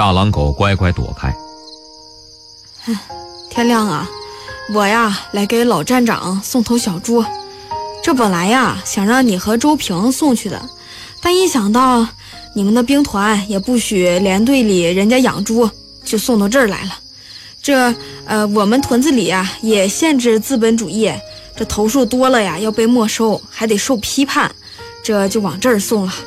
大狼狗乖乖躲开。 天亮啊，我呀来给老站长送头小猪。这本来呀想让你和周平送去的，但一想到你们的兵团也不许连队里人家养猪，就送到这儿来了。这我们屯子里呀也限制资本主义，这头数多了呀要被没收，还得受批判，这就往这儿送了。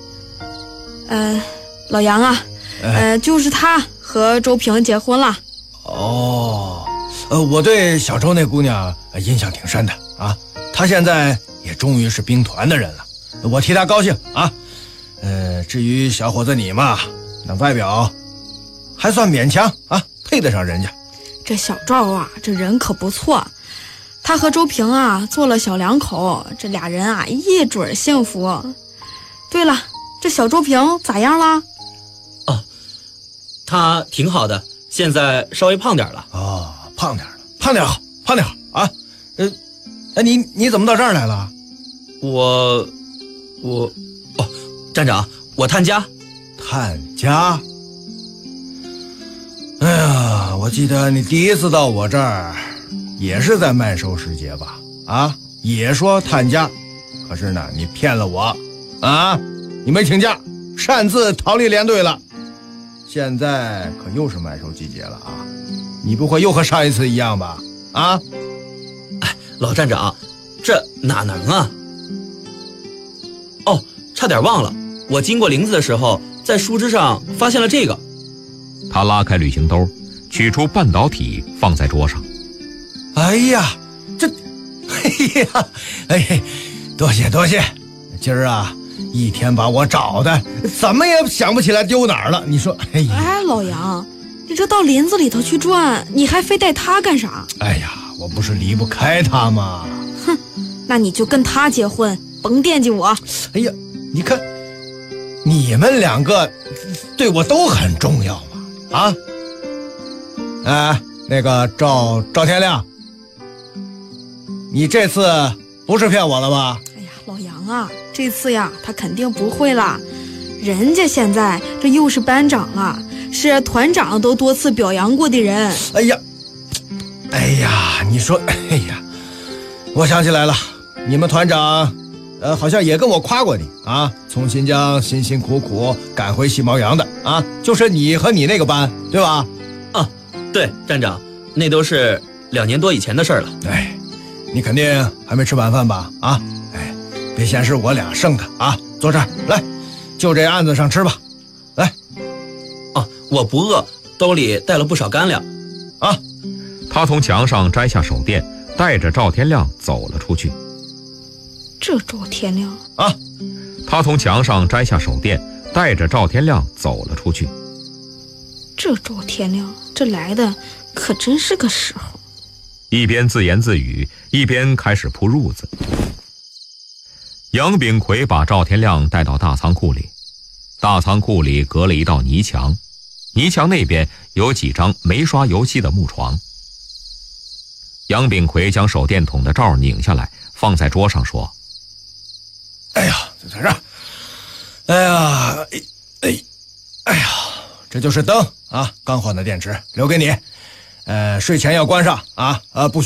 老杨啊，就是他和周平结婚了。 哦，我对小周那姑娘印象挺深的啊，她现在也终于是兵团的人了，我替她高兴啊。至于小伙子你嘛，那外表还算勉强啊，配得上人家。 这小赵啊，这人可不错，他和周平啊做了小两口，这俩人啊一准幸福。对了，这小周平咋样了？ 哦，他挺好的，现在稍微胖点了。 哦，胖点了，胖点好，胖点好啊。你怎么到这儿来了？ 哦，站长，我探家。 探家？哎呀，我记得你第一次到我这儿也是在麦收时节吧？啊，也说探家，可是呢，你骗了我啊！你没请假，擅自逃离连队了。现在可又是麦收季节了啊！你不会又和上一次一样吧？啊！ 哎，老站长，这哪能啊？哦，差点忘了，我经过林子的时候，在树枝上发现了这个。 他拉开旅行兜，取出半导体放在桌上。 哎呀，多谢，今儿啊一天把我找的怎么也想不起来丢哪儿了。你说， 老杨，你这到林子里头去转，你还非带他干啥？ 哎呀，我不是离不开他吗？ 哼，那你就跟他结婚，甭惦记我。 哎呀，你看你们两个对我都很重要嘛，啊？那个赵天亮，你这次不是骗我了吧？ 哎呀，老杨啊，这次呀他肯定不会啦，人家现在这又是班长了，是团长都多次表扬过的人。 哎呀，你说，我想起来了，你们团长好像也跟我夸过你啊，从新疆辛辛苦苦赶回细毛羊的啊，就是你和你那个班，对吧？ 啊，对，站长，那都是2年多以前的事了。 你肯定还没吃晚饭吧？啊，别嫌是我俩剩的啊，坐这儿来，就这案子上吃吧，来。 啊，我不饿，兜里带了不少干粮。 啊， 他从墙上摘下手电，带着赵天亮走了出去。 这赵天亮啊！ 他从墙上摘下手电，带着赵天亮走了出去。 这赵天亮这来的可真是个时候。 一边自言自语，一边开始铺褥子。杨炳奎把赵天亮带到大仓库里，大仓库里隔了一道泥墙，泥墙那边有几张没刷油漆的木床。杨炳奎将手电筒的罩拧下来，放在桌上说： 哎呀，就在这儿。哎呀，这就是灯啊，刚换的电池，留给你。睡前要关上啊，不许